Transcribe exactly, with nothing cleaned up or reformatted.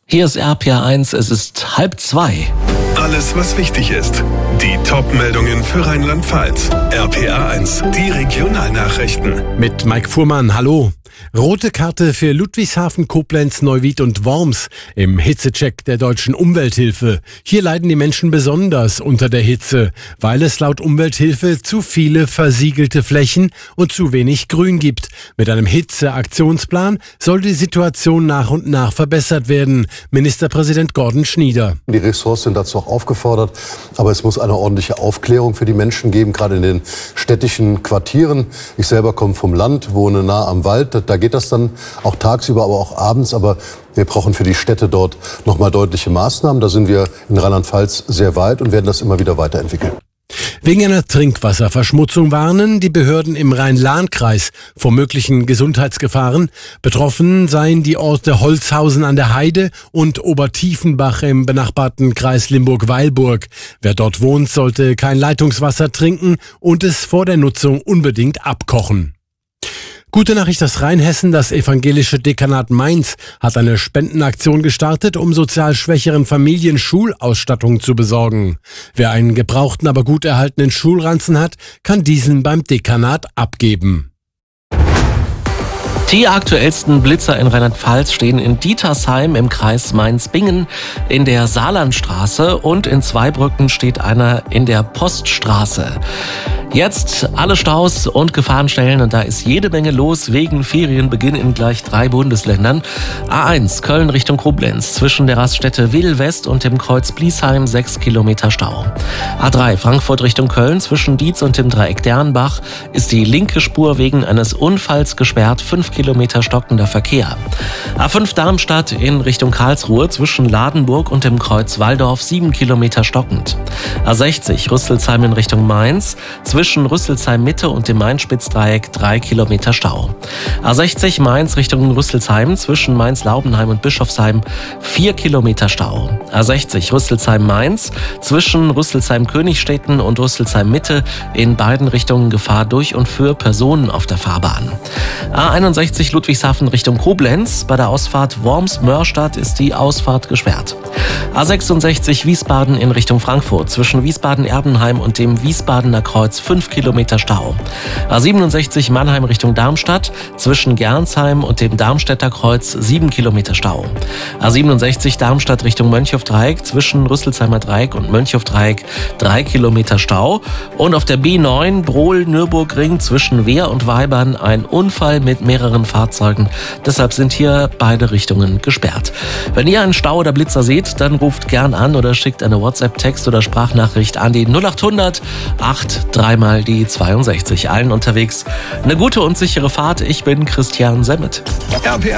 Hier ist R P R eins, es ist halb zwei. Alles, was wichtig ist. Die Top-Meldungen für Rheinland-Pfalz. R P R eins, die Regionalnachrichten. Mit Mike Fuhrmann, hallo. Rote Karte für Ludwigshafen, Koblenz, Neuwied und Worms im Hitzecheck der Deutschen Umwelthilfe. Hier leiden die Menschen besonders unter der Hitze, weil es laut Umwelthilfe zu viele versiegelte Flächen und zu wenig Grün gibt. Mit einem Hitzeaktionsplan soll die Situation nach und nach verbessert werden. Ministerpräsident Gordon Schnieder. Die Ressorts sind dazu auch aufgefordert, aber es muss eine ordentliche Aufklärung für die Menschen geben, gerade in den städtischen Quartieren. Ich selber komme vom Land, wohne nah am Wald. Da geht das dann auch tagsüber, aber auch abends. Aber wir brauchen für die Städte dort nochmal deutliche Maßnahmen. Da sind wir in Rheinland-Pfalz sehr weit und werden das immer wieder weiterentwickeln. Wegen einer Trinkwasserverschmutzung warnen die Behörden im Rhein-Lahn-Kreis vor möglichen Gesundheitsgefahren. Betroffen seien die Orte Holzhausen an der Heide und Obertiefenbach im benachbarten Kreis Limburg-Weilburg. Wer dort wohnt, sollte kein Leitungswasser trinken und es vor der Nutzung unbedingt abkochen. Gute Nachricht aus Rheinhessen, das evangelische Dekanat Mainz hat eine Spendenaktion gestartet, um sozial schwächeren Familien Schulausstattung zu besorgen. Wer einen gebrauchten, aber gut erhaltenen Schulranzen hat, kann diesen beim Dekanat abgeben. Die aktuellsten Blitzer in Rheinland-Pfalz stehen in Dietersheim im Kreis Mainz-Bingen, in der Saarlandstraße und in Zweibrücken steht einer in der Poststraße. Jetzt alle Staus und Gefahrenstellen und da ist jede Menge los wegen Ferienbeginn in gleich drei Bundesländern. A eins Köln Richtung Koblenz zwischen der Raststätte Wedel-West und dem Kreuz Bliesheim sechs Kilometer Stau. A drei Frankfurt Richtung Köln zwischen Dietz und dem Dreieck Dernbach ist die linke Spur wegen eines Unfalls gesperrt, fünf Kilometer stockender Verkehr. A fünf Darmstadt in Richtung Karlsruhe zwischen Ladenburg und dem Kreuz Walldorf sieben Kilometer stockend. A sechzig Rüsselsheim in Richtung Mainz zwischen Rüsselsheim Mitte und dem Main-Spitz-Dreieck drei Kilometer Stau. A sechzig Mainz Richtung Rüsselsheim zwischen Mainz-Laubenheim und Bischofsheim vier Kilometer Stau. A sechzig Rüsselsheim-Mainz zwischen Rüsselsheim-Königstetten und Rüsselsheim Mitte in beiden Richtungen Gefahr durch und für Personen auf der Fahrbahn. A einundsechzig Ludwigshafen Richtung Koblenz. Bei der Ausfahrt Worms-Mörstadt ist die Ausfahrt gesperrt. A sechsundsechzig Wiesbaden in Richtung Frankfurt zwischen Wiesbaden-Erbenheim und dem Wiesbadener Kreuz fünf Kilometer Stau. A siebenundsechzig Mannheim Richtung Darmstadt zwischen Gernsheim und dem Darmstädter Kreuz sieben Kilometer Stau. A siebenundsechzig Darmstadt Richtung Mönchhof-Dreieck zwischen Rüsselsheimer Dreieck und Mönchhof-Dreieck drei Kilometer Stau. Und auf der B neun Brohl-Nürburgring zwischen Wehr und Weibern ein Unfall mit mehreren Fahrzeugen. Deshalb sind hier beide Richtungen gesperrt. Wenn ihr einen Stau oder Blitzer seht, dann ruft gern an oder schickt eine WhatsApp, Text oder Sprachnachricht an die null achthundert acht drei mal die zweiundsechzig. Allen unterwegs eine gute und sichere Fahrt. Ich bin Christian Semmet. R P R